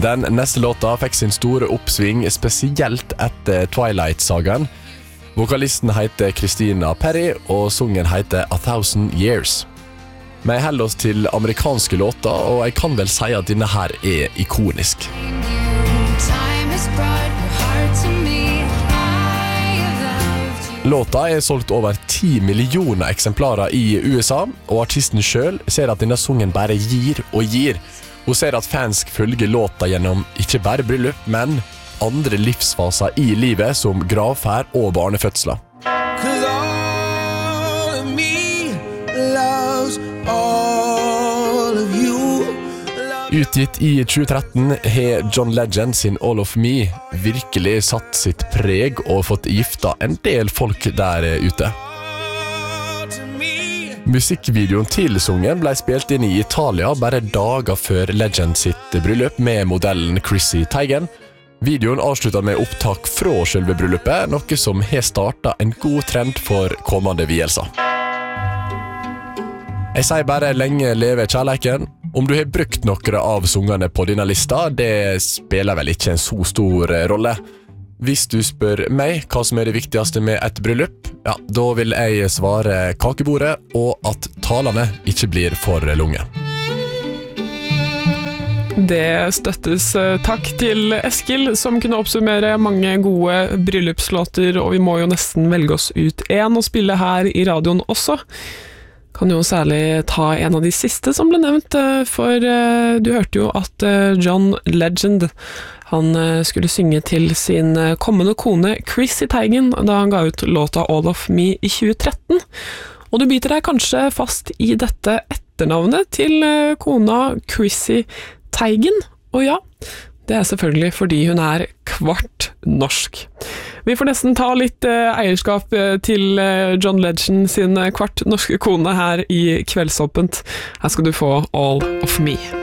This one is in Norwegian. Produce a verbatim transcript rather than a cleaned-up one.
Den neste låta fikk sin store oppsving spesielt etter Twilight-sagaen. Vokalisten heter Christina Perry, og sungen heter A Thousand Years. Vi holder oss til amerikanske låter, og jeg kan vel si at denne her er ikonisk. Låta er solgt over ti millioner eksemplarer i U S A, og artisten selv ser at denne sungen bare gir og gir. Hun ser at fans følger låta gjennom ikke bare bryllup, men andre livsfaser i livet som gravferd og barnefødsler. Utgitt i tjue tretten har John Legend sin All of Me virkelig satt sitt preg og fått gifta en del folk der ute. Musikkvideoen til sungen ble spilt inn i Italia bare dager før Legend sitt bryllup med modellen Chrissy Teigen. Videoen avsluttet med opptak fra selve bryllupet, noe som har startet en god trend for kommende vielser. Jeg sier bare lenge leve kjærleiken. Om du har brukt noen av sungene på denne lista, det spiller vel ikke en så stor rolle. Hvis du spør meg hva som er det viktigste med et bryllup, ja, da vil jeg svare kakebordet og at talene ikke blir for lunge. Det støttes. Takk til Eskil, som kunne oppsummere mange gode bryllupslåter, og vi må jo nesten velge oss ut en og spille her i radioen også. Kan jo særlig ta en av de siste som ble nevnt, for du hørte jo at John Legend, han skulle synge til sin kommende kone Chrissy Teigen da han ga ut låta All of Me i tjue tretten. Og du biter deg kanskje fast i dette etternavnet til kona Chrissy Teigen, og ja, det er selvfølgelig fordi hun er kvart norsk. Vi får nesten ta litt eh, eierskap til eh, John Legend sin kvart norske kone her i Kveldsåpent. Her skal du få All of Me.